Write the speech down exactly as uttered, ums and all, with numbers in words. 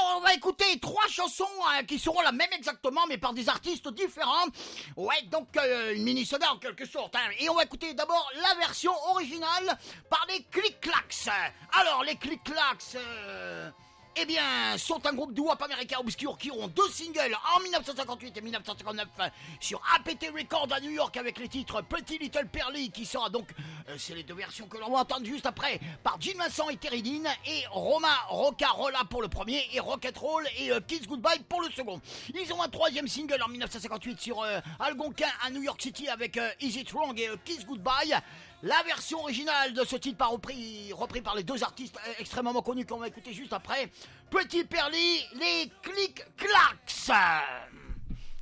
on va écouter trois chansons hein, qui seront la même exactement, mais par des artistes différents. Ouais, donc euh, une mini-soda en quelque sorte. Hein. Et on va écouter d'abord la version originale par les Click-Clacks. Alors, les Click-Clacks... Euh... Eh bien, sont un groupe de wap américain obscur qui auront deux singles en dix-neuf cent cinquante-huit et dix-neuf cent cinquante-neuf sur A P T Records à New York avec les titres Pretty Little Pearly qui sera donc, euh, c'est les deux versions que l'on va entendre juste après, par Gene Vincent et Terry Dean et Roma Rockarola pour le premier et Rock'n'Roll et euh, Kiss Goodbye pour le second. Ils ont un troisième single en dix-neuf cent cinquante-huit sur euh, Algonquin à New York City avec euh, Is It Wrong et euh, Kiss Goodbye. La version originale de ce titre par repris, repris par les deux artistes extrêmement connus qu'on va écouter juste après. Petit Pearly, les Click-Clacks.